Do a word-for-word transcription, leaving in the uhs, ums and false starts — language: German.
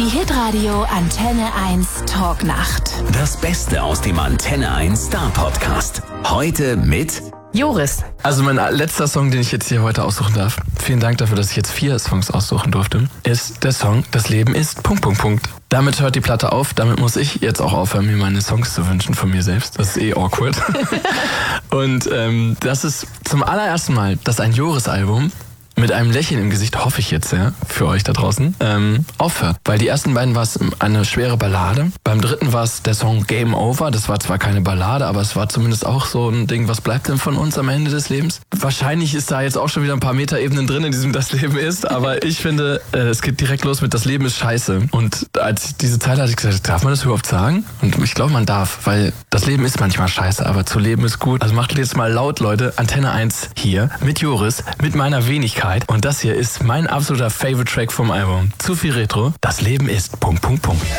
Die Hitradio Antenne eins Talknacht. Das Beste aus dem Antenne eins Star Podcast. Heute mit Joris. Also mein letzter Song, den ich jetzt hier heute aussuchen darf, vielen Dank dafür, dass ich jetzt vier Songs aussuchen durfte, ist der Song Das Leben ist... Punkt, Punkt, Punkt. Damit hört die Platte auf, damit muss ich jetzt auch aufhören, mir meine Songs zu wünschen von mir selbst. Das ist eh awkward. Und ähm, das ist zum allerersten Mal, dass ein Joris-Album mit einem Lächeln im Gesicht, hoffe ich jetzt, ja, für euch da draußen, ähm, aufhört. Weil die ersten beiden war es eine schwere Ballade. Beim dritten war es der Song Game Over. Das war zwar keine Ballade, aber es war zumindest auch so ein Ding, was bleibt denn von uns am Ende des Lebens? Wahrscheinlich ist da jetzt auch schon wieder ein paar Metaebenen drin in diesem Das Leben ist, aber ich finde, äh, es geht direkt los mit Das Leben ist scheiße. Und als ich diese Zeile hatte, ich gesagt, darf man das überhaupt sagen? Und ich glaube, man darf, weil das Leben ist manchmal scheiße, aber zu leben ist gut. Also macht jetzt mal laut, Leute, Antenne eins hier mit Joris, mit meiner Wenigkeit. Und das hier ist mein absoluter Favorite Track vom Album. Zu viel Retro. Das Leben ist... Punkt, Punkt, Punkt.